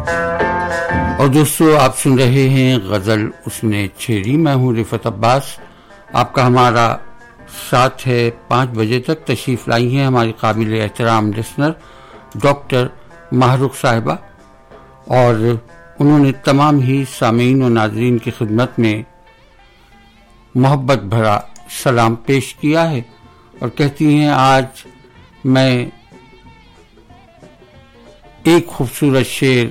اور دوستو، آپ سن رہے ہیں غزل اس نے چھیڑی. میں ہوں رفعت عباس. آپ کا ہمارا ساتھ ہے 5 بجے تک. تشریف لائی ہیں ہماری قابل احترام لسنر ڈاکٹر محروق صاحبہ، اور انہوں نے تمام ہی سامعین و ناظرین کی خدمت میں محبت بھرا سلام پیش کیا ہے، اور کہتی ہیں آج میں ایک خوبصورت شعر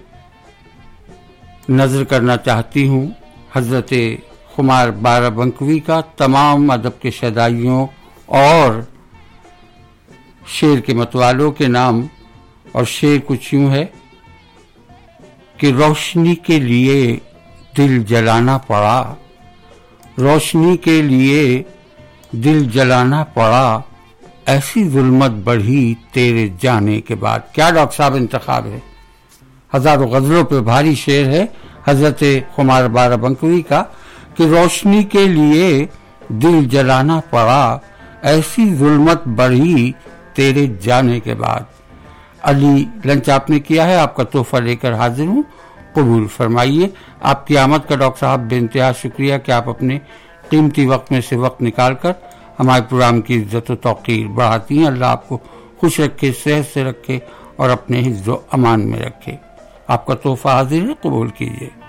نظر کرنا چاہتی ہوں حضرت خمار بارابنکوی کا. تمام ادب کے شیدائیوں اور شعر کے متوالوں کے نام. اور شعر کچھ یوں ہے کہ روشنی کے لیے دل جلانا پڑا، روشنی کے لیے دل جلانا پڑا، ایسی ظلمت بڑھی تیرے جانے کے بعد. کیا ڈاکٹر صاحب انتخاب ہے! ہزاروں غزلوں پہ بھاری شعر ہے حضرت خمار بارابنکوی کا کہ روشنی کے لیے دل جلانا پڑا، ایسی ظلمت بڑھی تیرے جانے کے بعد. علی لنچ آپ نے کیا ہے، آپ کا تحفہ لے کر حاضر ہوں، قبول فرمائیے. آپ کی آمد کا ڈاکٹر صاحب بے انتہا شکریہ کہ آپ اپنے قیمتی وقت میں سے وقت نکال کر ہمارے پروگرام کی عزت و توقیر بڑھاتی ہیں. اللہ آپ کو خوش رکھے، صحت سے رکھے اور اپنے حفظ و امان میں رکھے. آپ کا تحفہ حاضر ہے، قبول کیجیے.